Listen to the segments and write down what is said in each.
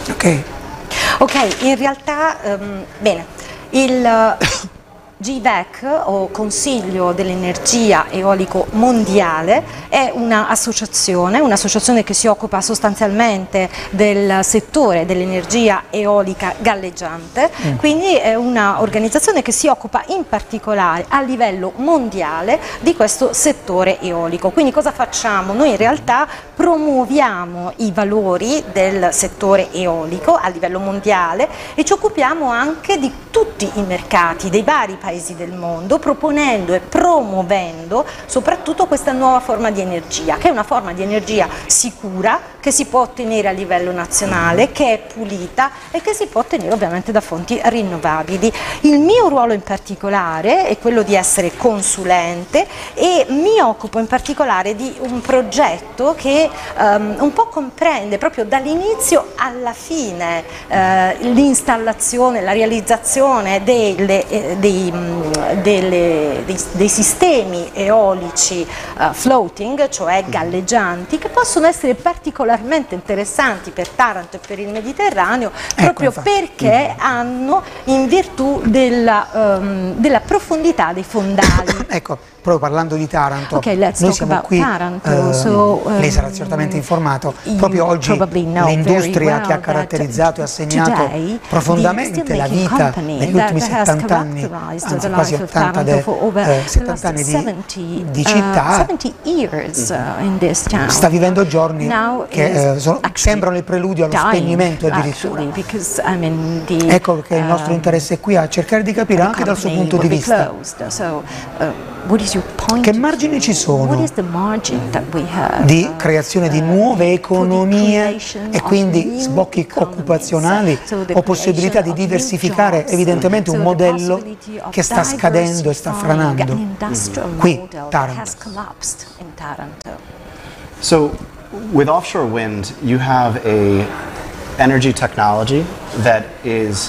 Ok. Ok, in realtà, bene, il GVEC, o Consiglio dell'Energia Eolico Mondiale, è un'associazione che si occupa sostanzialmente del settore dell'energia eolica galleggiante, quindi è un'organizzazione che si occupa in particolare a livello mondiale di questo settore eolico. Quindi cosa facciamo? Noi in realtà promuoviamo i valori del settore eolico a livello mondiale e ci occupiamo anche di tutti i mercati dei vari paesi del mondo, proponendo e promuovendo soprattutto questa nuova forma di energia, che è una forma di energia sicura, che si può ottenere a livello nazionale, che è pulita e che si può ottenere ovviamente da fonti rinnovabili. Il mio ruolo in particolare è quello di essere consulente e mi occupo in particolare di un progetto che un po' comprende proprio dall'inizio alla fine l'installazione, la realizzazione dei sistemi eolici floating, cioè galleggianti, che possono essere particolarmente interessanti per Taranto e per il Mediterraneo, proprio perché hanno, in virtù della profondità dei fondali. Ecco, proprio parlando di Taranto, let's noi talk siamo about qui, Taranto. lei sarà certamente informato, proprio oggi l'industria che ha caratterizzato e ha segnato profondamente la vita negli ultimi 70 anni, anzi quasi 80 anni di città, sta vivendo giorni che sembrano il preludio allo spegnimento addirittura. Ecco che il nostro interesse qui a cercare di capire anche dal suo punto di vista che margini ci sono di creazione di nuove economie e quindi sbocchi occupazionali o possibilità di diversificare evidentemente un modello che sta scadendo e sta franando qui, Taranto. So, with offshore wind, you have a energy technology that is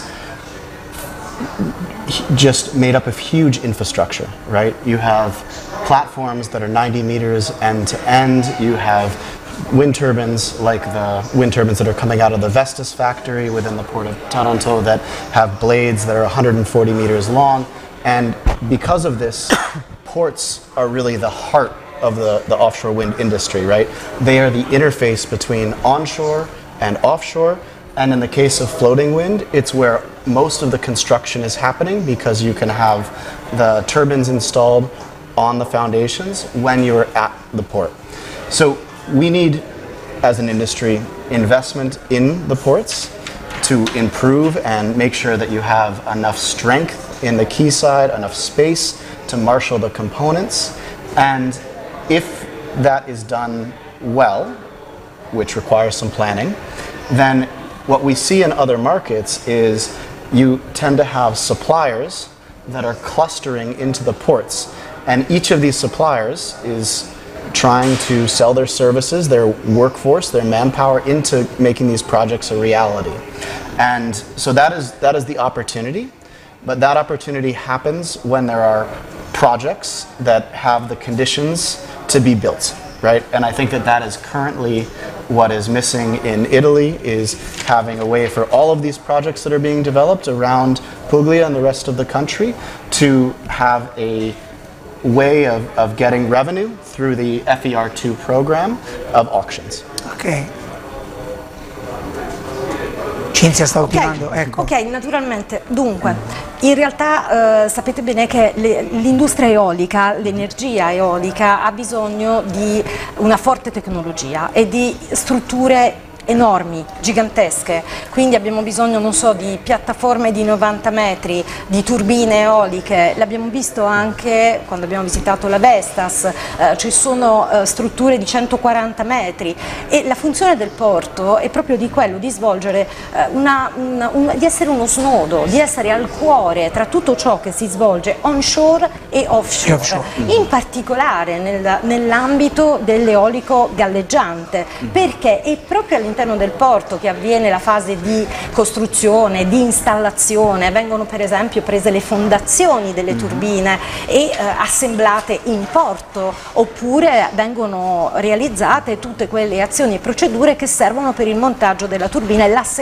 just made up of huge infrastructure, right? You have platforms that are 90 meters end to end. You have wind turbines like the wind turbines that are coming out of the Vestas factory within the port of Taranto that have blades that are 140 meters long. And because of this, ports are really the heart of the offshore wind industry, right? They are the interface between onshore and offshore. And in the case of floating wind, it's where most of the construction is happening because you can have the turbines installed on the foundations when you're at the port. So we need, as an industry, investment in the ports to improve and make sure that you have enough strength in the quayside, enough space to marshal the components. And if that is done well, which requires some planning, then what we see in other markets is you tend to have suppliers that are clustering into the ports, and each of these suppliers is trying to sell their services, their workforce, their manpower into making these projects a reality. And so that is the opportunity, but that opportunity happens when there are projects that have the conditions to be built, right? And I think that is currently what is missing in Italy, is having a way for all of these projects that are being developed around Puglia and the rest of the country to have a way of getting revenue through the FER2 program of auctions. Ok. Cinzia sta ottimando, ecco. Ok, naturalmente. Dunque, in realtà sapete bene che l'industria eolica, l'energia eolica ha bisogno di una forte tecnologia e di strutture enormi, gigantesche, quindi abbiamo bisogno, non so, di piattaforme di 90 metri, di turbine eoliche, l'abbiamo visto anche quando abbiamo visitato la Vestas, ci sono strutture di 140 metri e la funzione del porto è proprio di quello, di svolgere, di essere uno snodo, di essere al cuore tra tutto ciò che si svolge onshore e offshore, in particolare nell'ambito dell'eolico galleggiante, perché è proprio all'interno del porto che avviene la fase di costruzione, di installazione, vengono per esempio prese le fondazioni delle turbine e assemblate in porto, oppure vengono realizzate tutte quelle azioni e procedure che servono per il montaggio della turbina e l'assemblaggio